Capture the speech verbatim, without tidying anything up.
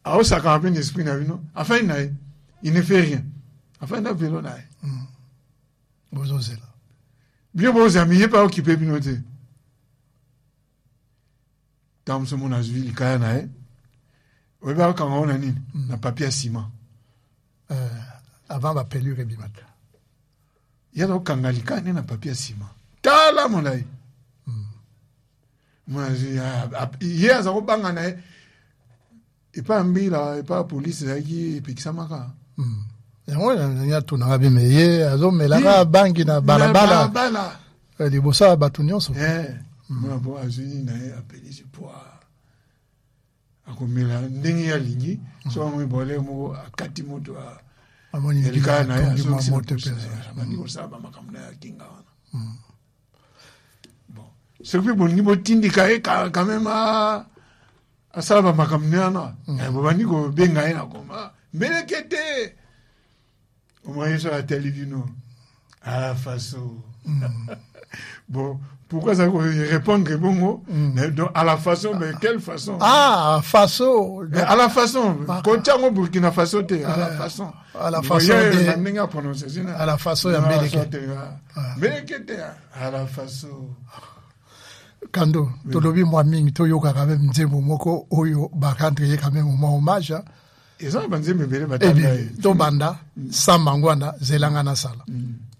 a ça quand même esprit na vino enfin il ne fait rien enfin na vélo na bozo zela bien bozo ami pas occupé binoté dans ce mon azuli kaya na e on va quand on a ni na papier ciment euh avant la pelure et bimata ya do kangalika ni na papier ciment tala molai moi hier ça robanga na et pas mbila et pas police qui pikisamaka yango ya tuna ba meye azomelaka bangi na balabala bala li bosa batu nyonso eh moi bo azuni na appelé ce poids akomela ndenge ya lingi so mo bole mo akati moto a amoni elika na ya so moto pesa bani ko saba makamna ya kinga wana bon ce que bon ni bo tindika e quand même a asaba makamna na bo bani ko benga ina koma melekete au moins sur la télévision à la façon bon pourquoi ça répondre que bon mot donc à la façon mais quelle façon ah façon à la façon quand on Burkina Faso à la façon à la façon de à la façon ya melekete melekete à la façon kando tolobi mwa mingi to yoka quand même nzembo moko oyo bakandre ye quand même au hommage ils ont banzembe bele batanga to banda samba ngwana zelanga na sala